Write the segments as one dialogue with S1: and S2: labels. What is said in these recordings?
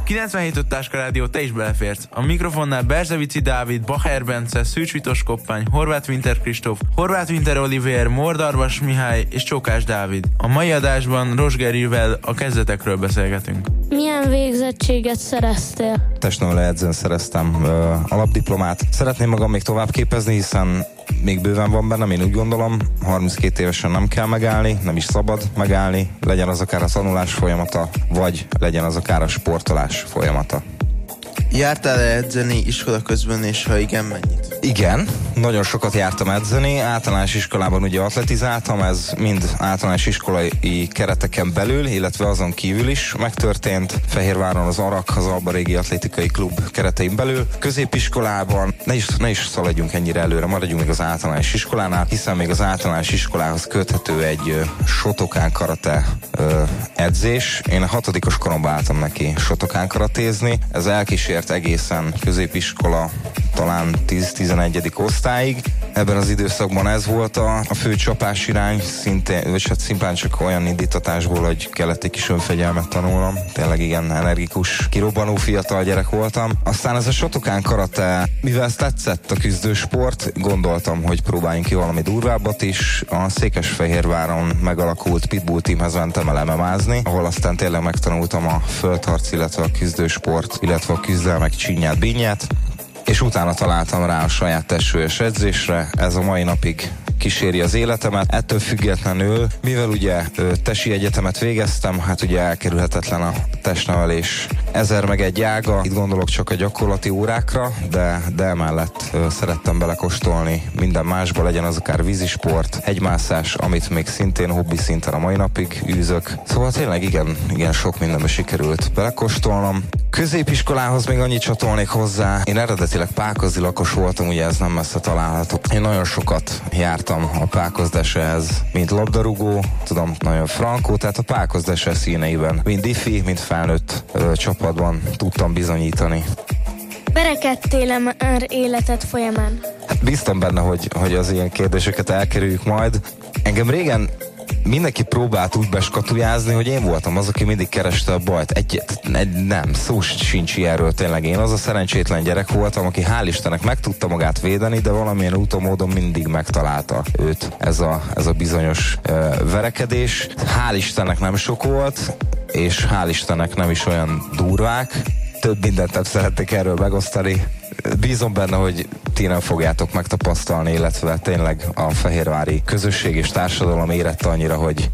S1: 97.5 Táska Rádió, te is beleférsz. A mikrofonnál Berzevici Dávid, Bacher Bence, Szűcs Vitos Koppány, Horváth Winter Kristóf, Horváth Winter Olivér, Mordarvas Mihály és Csókás Dávid. A mai adásban Rozsgerivel a kezdetekről beszélgetünk.
S2: Milyen végzettséget szereztél?
S3: Testnevelő edzőn szereztem alapdiplomát. Szeretném magam még tovább képezni, hiszen még bőven van bennem, én úgy gondolom, 32 évesen nem kell megállni, nem is szabad megállni, legyen az akár a tanulás folyamata, vagy legyen az akár a sportolás folyamata.
S4: Jártál-e edzeni iskola közben, és ha igen, mennyit?
S3: Igen, nagyon sokat jártam edzeni, általános iskolában ugye atletizáltam, ez mind általános iskolai kereteken belül, illetve azon kívül is megtörtént. Fehérváron az ARAK, az Alba Régi Atlétikai Klub keretein belül. Középiskolában ne is szaladjunk ennyire előre, maradjunk még az általános iskolánál, hiszen még az általános iskolához köthető egy Shotokan karate edzés. Én a 6. koromban álltam neki Shotokan karatézni, ez elkísért egészen középiskola, talán 10-11. osztályig. Ebben az időszakban ez volt a fő csapás irány, szintén, vagy hát szimplán csak olyan indítatásból, hogy kellett egy kis önfegyelmet tanulnom. Tényleg igen energikus, kirobbanó fiatal gyerek voltam. Aztán ez a Shotokan karate, mivel ezt tetszett a küzdősport, gondoltam, hogy próbáljunk ki valami durvábbat is. A Székesfehérváron megalakult Pitbull teamhez mentem el MMA-zni, ahol aztán tényleg megtanultam a földharc, illetve a küzdősport, illetve a küzdelmek csínyát, bínyát, és utána találtam rá a saját testsúlyos edzésre. Ez a mai napig kíséri az életemet. Ettől függetlenül, mivel ugye tesi egyetemet végeztem, hát ugye elkerülhetetlen a testnevelés 1001 ága. Itt gondolok csak a gyakorlati órákra, de emellett szerettem belekóstolni minden másba, legyen az akár vízisport, hegymászás, amit még szintén hobbi szinten a mai napig űzök. Szóval tényleg igen sok mindenbe sikerült belekóstolnom. Középiskolához még annyit csatolnék hozzá. Én eredetileg pákozi lakos voltam, ugye ez nem messze található. Én nagyon sokat jártam a Pákozdessehez, mint labdarúgó, tudom, nagyon frankó, tehát a Pákozdesse színeiben, mind ifi, mind felnőtt csapatban tudtam bizonyítani.
S2: Verekedtél-e már életed folyamán?
S3: Hát bíztam benne, hogy az ilyen kérdéseket elkerüljük majd. Engem régen mindenki próbált úgy beskatujázni, hogy én voltam az, aki mindig kereste a bajt. Nem, szó sincs ilyenről tényleg. Én az a szerencsétlen gyerek voltam, aki hál' Istennek meg tudta magát védeni, de valamilyen úton módon mindig megtalálta őt ez a bizonyos verekedés. Hál' Istennek nem sok volt, és hál' Istennek nem is olyan durvák. Több mindent nem szeretnék erről megosztani. Bízom benne, hogy ti nem fogjátok megtapasztalni, illetve tényleg a fehérvári közösség és társadalom érette annyira, hogy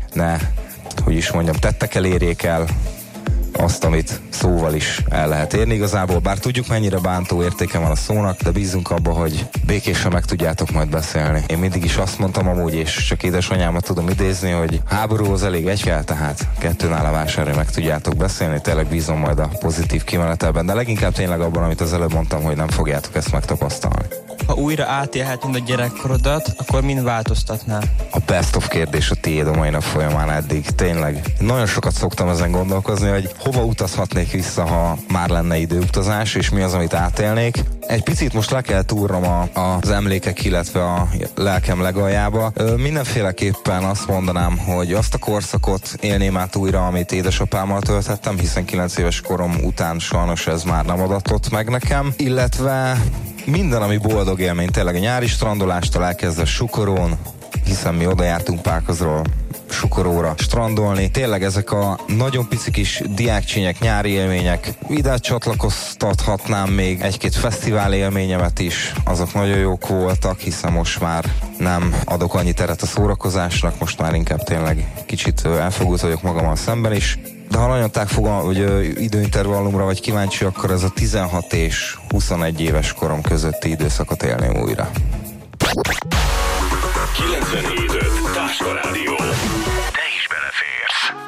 S3: tettekkel érjék el azt, amit szóval is el lehet érni igazából, bár tudjuk, mennyire bántó értéke van a szónak, de bízunk abba, hogy békésen meg tudjátok majd beszélni. Én mindig is azt mondtam amúgy, és csak édesanyámat tudom idézni, hogy háborúhoz elég egy kell, tehát kettőnál a vásárra meg tudjátok beszélni, tényleg bízom majd a pozitív kimenetelben, de leginkább tényleg abban, amit az előbb mondtam, hogy nem fogjátok ezt megtapasztalni.
S5: Ha újra átélhetnéd a gyerekkorodat, akkor mind változtatnál?
S3: A best of kérdés a tiéd a mai nap folyamán eddig. Tényleg. Nagyon sokat szoktam ezen gondolkozni, hogy hova utazhatnék vissza, ha már lenne időutazás, és mi az, amit átélnék. Egy picit most le kell túrnom az emlékek, illetve a lelkem legaljába. Mindenféleképpen azt mondanám, hogy azt a korszakot élném át újra, amit édesapámmal töltettem, hiszen 9 éves korom után sajnos ez már nem adatott meg nekem, illetve minden, ami boldog élmény, tényleg a nyári strandolástól elkezdve Sukorón, hiszen mi oda jártunk Pákozról Sukoróra strandolni. Tényleg ezek a nagyon pici kis diákcsínyek, nyári élmények. Ide csatlakoztathatnám még egy-két fesztivál élményemet is. Azok nagyon jók voltak, hiszen most már nem adok annyi teret a szórakozásnak, most már inkább tényleg kicsit elfogult vagyok magammal szemben is. De ha nagyon időintervallumra vagy kíváncsi, akkor ez a 16 és 21 éves korom közötti időszakot élném újra.
S6: 97.5 Táska Rádió.